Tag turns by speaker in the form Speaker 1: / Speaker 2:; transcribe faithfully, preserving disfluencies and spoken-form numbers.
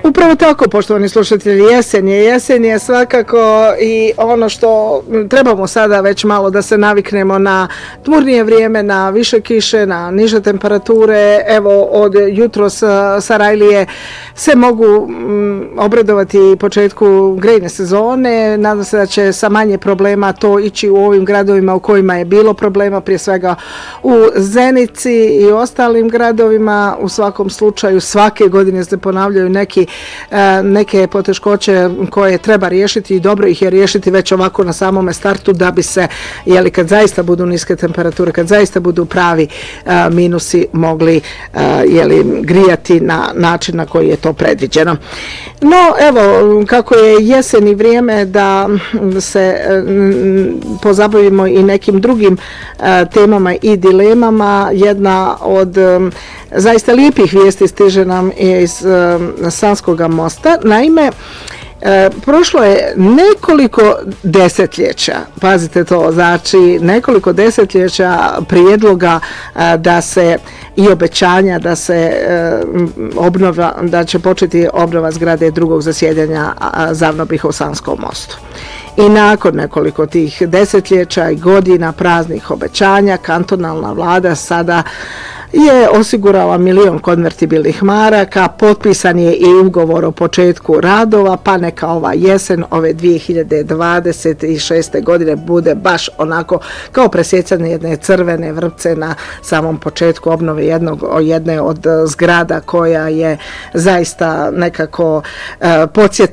Speaker 1: Upravo tako, poštovani slušatelji, jesen je, jesen je svakako i ono što trebamo sada već malo da se naviknemo na tmurnije vrijeme, na više kiše, na niže temperature. Evo, od jutros Sarajlije se mogu m, obradovati početku grejne sezone. Nadam se da će sa manje problema to ići u ovim gradovima u kojima je bilo problema, prije svega u Zenici i ostalim gradovima. U svakom slučaju svake godine se ponavljaju neki neke poteškoće koje treba riješiti i dobro ih je riješiti već ovako na samome startu da bi se, jeli, kad zaista budu niske temperature, kad zaista budu pravi a, minusi mogli a, jeli, grijati na način na koji je to predviđeno. No, evo, kako je jesen i vrijeme da se m, pozabavimo i nekim drugim a, temama i dilemama, jedna od m, zaista lijepih vijesti stiže nam iz um, Sanskog mosta. Naime, e, prošlo je nekoliko desetljeća, pazite to, znači nekoliko desetljeća prijedloga a, da se i obećanja da se e, obnova, da će početi obnova zgrade drugog zasjedanja Zavnobih u Sanskom mostu. I nakon nekoliko tih desetljeća i godina praznih obećanja, kantonalna vlada sada je osigurala milion konvertibilnih maraka, potpisan je i ugovor o početku radova, pa neka ova jesen, ove dvije hiljade dvadeset šeste godine bude baš onako kao presjecanje jedne crvene vrpce na samom početku obnove jednog, jedne od zgrada koja je zaista nekako uh, podsjet,